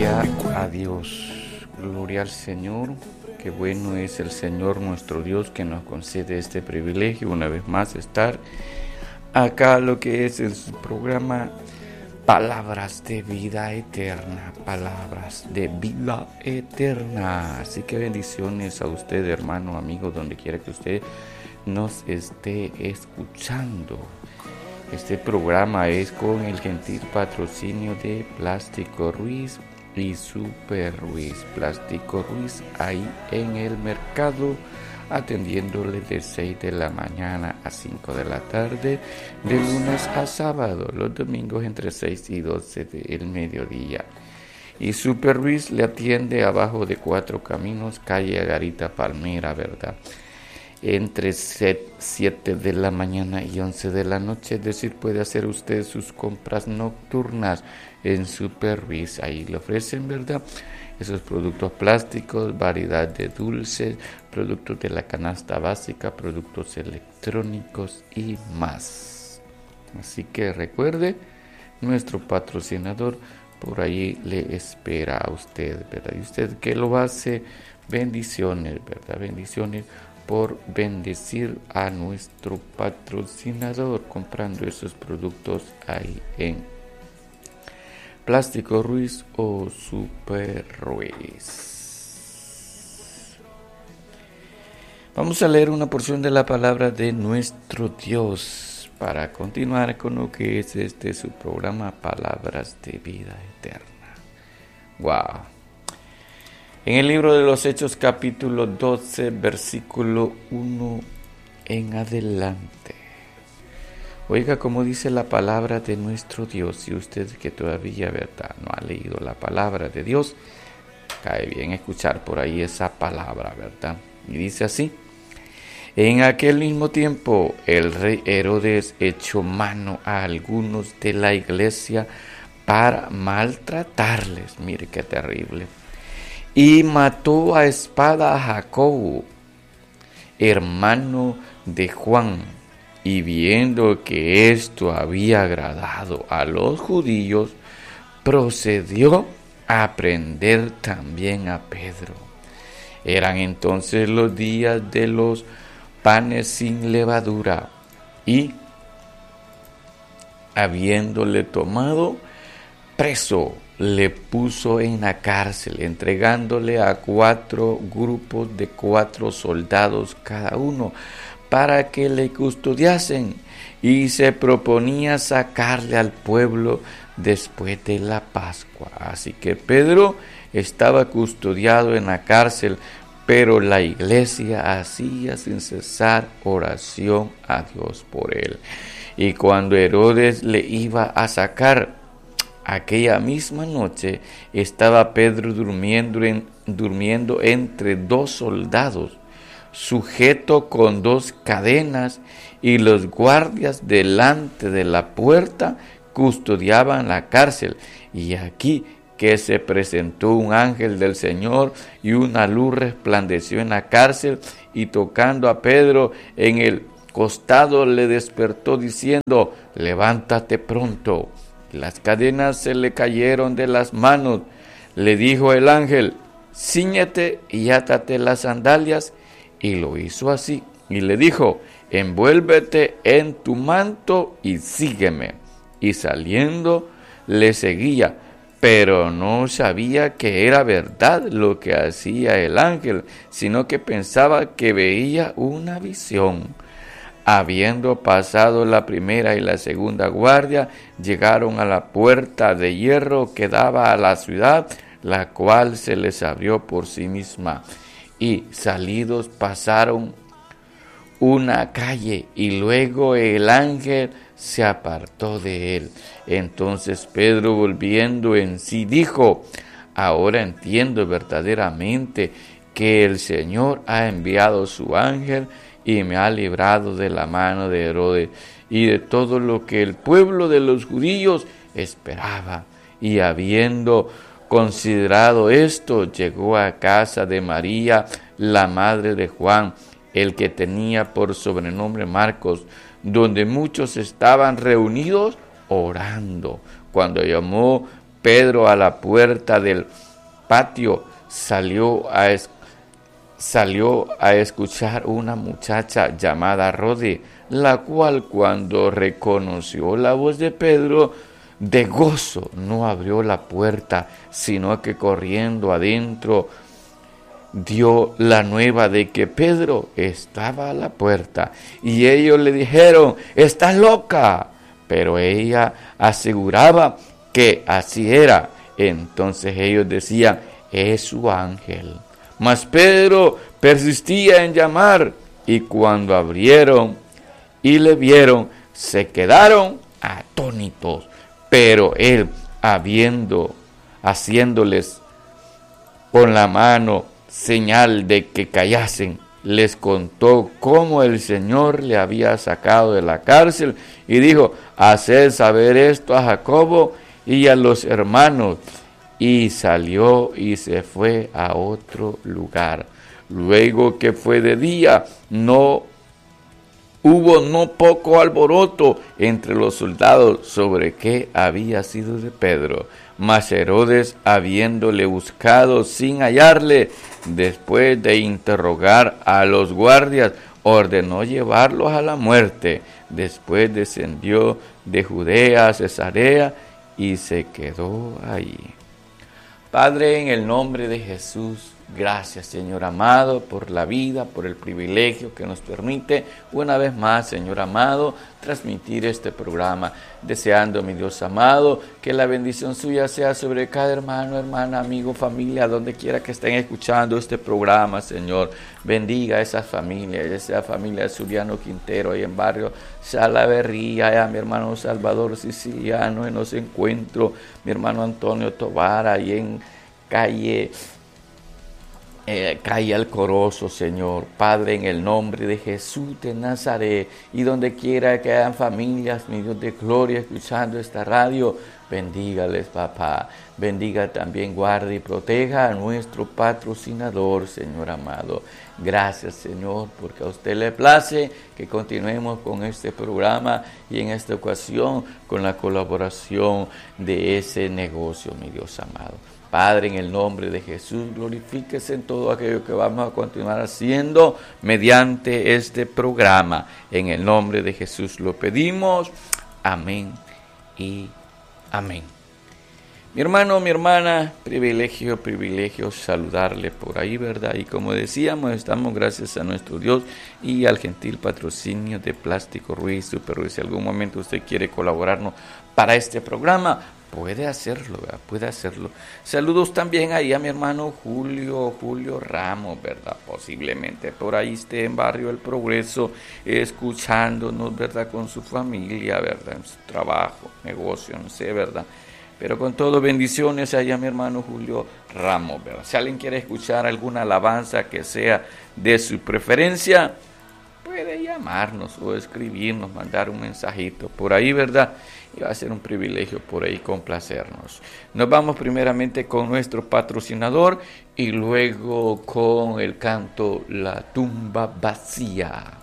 Gloria a Dios, gloria al Señor, qué bueno es el Señor nuestro Dios que nos concede este privilegio una vez más estar acá, lo que es en su programa Palabras de Vida Eterna, Palabras de Vida Eterna. Así que bendiciones a usted, hermano, amigo, donde quiera que usted nos esté escuchando. Este programa es con el gentil patrocinio de Plástico Ruiz y Super Ruiz. Plástico Ruiz ahí en el mercado, atendiéndole de 6 de la mañana a 5 de la tarde, de lunes a sábado, los domingos entre 6 y 12 del mediodía. Y Super Ruiz le atiende abajo de 4 Caminos, calle Agarita Palmera, ¿verdad? Entre 7 de la mañana y 11 de la noche, es decir, puede hacer usted sus compras nocturnas en Super Ruiz. Ahí le ofrecen, ¿verdad?, esos productos plásticos, variedad de dulces, productos de la canasta básica, productos electrónicos y más. Así que recuerde, nuestro patrocinador por ahí le espera a usted, ¿verdad? Y usted que lo hace, bendiciones, ¿verdad? Bendiciones por bendecir a nuestro patrocinador comprando esos productos ahí en Plástico Ruiz o Super Ruiz. Vamos a leer una porción de la palabra de nuestro Dios para continuar con lo que es su programa Palabras de Vida Eterna. ¡Wow! En el libro de los Hechos, capítulo 12, versículo 1 en adelante. Oiga cómo dice la palabra de nuestro Dios. Si usted que todavía, ¿verdad?, no ha leído la palabra de Dios, cae bien escuchar por ahí esa palabra, ¿verdad? Y dice así: en aquel mismo tiempo, el rey Herodes echó mano a algunos de la iglesia para maltratarles. Mire qué terrible. Y mató a espada a Jacobo, hermano de Juan. Y viendo que esto había agradado a los judíos, procedió a prender también a Pedro. Eran entonces los días de los panes sin levadura, y habiéndole tomado preso, le puso en la cárcel, entregándole a 4 grupos de 4 soldados cada uno, para que le custodiasen, y se proponía sacarle al pueblo después de la Pascua. Así que Pedro estaba custodiado en la cárcel, pero la iglesia hacía sin cesar oración a Dios por él. Y cuando Herodes le iba a sacar, aquella misma noche estaba Pedro durmiendo entre 2 soldados, sujeto con 2 cadenas, y los guardias delante de la puerta custodiaban la cárcel. Y aquí que se presentó un ángel del Señor, y una luz resplandeció en la cárcel, y tocando a Pedro en el costado le despertó diciendo: levántate pronto. Las cadenas se le cayeron de las manos. Le dijo el ángel: cíñete y átate las sandalias. Y lo hizo así. Y le dijo: envuélvete en tu manto y sígueme. Y saliendo le seguía, pero no sabía que era verdad lo que hacía el ángel, sino que pensaba que veía una visión. Habiendo pasado la primera y la segunda guardia, llegaron a la puerta de hierro que daba a la ciudad, la cual se les abrió por sí misma. Y salidos pasaron una calle, y luego el ángel se apartó de él. Entonces Pedro, volviendo en sí, dijo: ahora entiendo verdaderamente que el Señor ha enviado su ángel y me ha librado de la mano de Herodes y de todo lo que el pueblo de los judíos esperaba. Y habiendo considerado esto, llegó a casa de María, la madre de Juan, el que tenía por sobrenombre Marcos, donde muchos estaban reunidos orando. Cuando llamó Pedro a la puerta del patio salió a escuchar una muchacha llamada Rode, la cual cuando reconoció la voz de Pedro, de gozo no abrió la puerta, sino que corriendo adentro dio la nueva de que Pedro estaba a la puerta. Y ellos le dijeron: «¿Estás loca?». Pero ella aseguraba que así era. Entonces ellos decían: «Es su ángel». Mas Pedro persistía en llamar, y cuando abrieron y le vieron, se quedaron atónitos. Pero él, haciéndoles con la mano señal de que callasen, les contó cómo el Señor le había sacado de la cárcel, y dijo: «Haced saber esto a Jacobo y a los hermanos». Y salió y se fue a otro lugar. Luego que fue de día, hubo no poco alboroto entre los soldados sobre qué había sido de Pedro. Mas Herodes, habiéndole buscado sin hallarle, después de interrogar a los guardias, ordenó llevarlos a la muerte. Después descendió de Judea a Cesarea y se quedó allí. Padre, en el nombre de Jesús, gracias, Señor amado, por la vida, por el privilegio que nos permite una vez más, Señor amado, transmitir este programa, deseando, mi Dios amado, que la bendición suya sea sobre cada hermano, hermana, amigo, familia, donde quiera que estén escuchando este programa, Señor. Bendiga a esas familias, esa familia de Suriano Quintero, ahí en barrio Salaverría, a mi hermano Salvador Siciliano en los encuentros, mi hermano Antonio Tobar, ahí en calle Alcorozo, Señor. Padre, en el nombre de Jesús de Nazaret, y donde quiera que hayan familias, mi Dios de gloria, escuchando esta radio, bendígales, papá. Bendiga también, guarde y proteja a nuestro patrocinador, Señor amado. Gracias, Señor, porque a usted le place que continuemos con este programa, y en esta ocasión con la colaboración de ese negocio, mi Dios amado. Padre, en el nombre de Jesús, glorifíquese en todo aquello que vamos a continuar haciendo mediante este programa. En el nombre de Jesús lo pedimos. Amén y amén. Mi hermano, mi hermana, privilegio saludarle por ahí, ¿verdad? Y como decíamos, estamos gracias a nuestro Dios y al gentil patrocinio de Plástico Ruiz, Super Ruiz. Si en algún momento usted quiere colaborarnos para este programa, puede hacerlo, ¿verdad? Puede hacerlo. Saludos también ahí a mi hermano Julio Ramos, ¿verdad? Posiblemente por ahí esté en Barrio El Progreso, escuchándonos, ¿verdad? Con su familia, ¿verdad? En su trabajo, negocio, no sé, ¿verdad? Pero con todo, bendiciones ahí a mi hermano Julio Ramos, ¿verdad? Si alguien quiere escuchar alguna alabanza que sea de su preferencia, puede llamarnos o escribirnos, mandar un mensajito por ahí, ¿verdad? Y va a ser un privilegio por ahí complacernos. Nos vamos primeramente con nuestro patrocinador y luego con el canto La Tumba Vacía.